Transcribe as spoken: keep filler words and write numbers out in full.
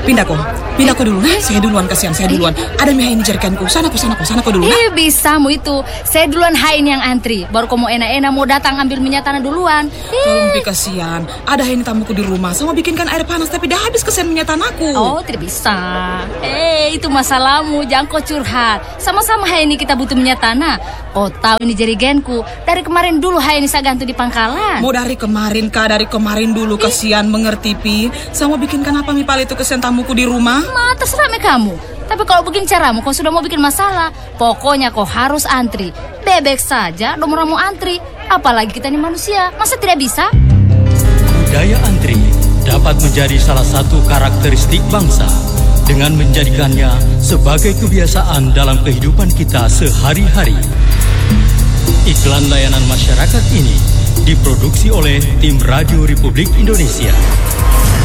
pindah kok. Pindah kok dulu. Nah, saya duluan, kasihan saya duluan. Ada mie ini jerikanku. Sana kok, sana kok, sana kok dulu. Nah. Eh, bisa mu itu. Saya duluan hain yang antri. Baru kamu enak-enak mau datang ambil minyak tanah duluan. Tolong Pi, kasihan. Ada ini tamuku di rumah. Sama bikinkan air panas tapi dah habis kesian minyak tanahku. Oh, tidak bisa. Eh, itu masalahmu. Jangan kau curhat. Sama-sama hai ini kita butuh minyak tanah. Kau tahu ini jerigenku. Dari kemarin dulu hai ini saya gantung di pangkalan. Mau dari kemarin kah? Dari kemarin dulu, kasihan, mengerti Pi. Sama bikinkan apa mi pal itu kesian tamuku di rumah. Ma, terserah me kamu. Tapi kalau begini caramu, kau sudah mau bikin masalah. Pokoknya kau harus antri. Bebek saja, nomor mau antri. Apalagi kita ini manusia, masa tidak bisa? Budaya antri dapat menjadi salah satu karakteristik bangsa dengan menjadikannya sebagai kebiasaan dalam kehidupan kita sehari-hari. Iklan layanan masyarakat ini diproduksi oleh tim Radio Republik Indonesia.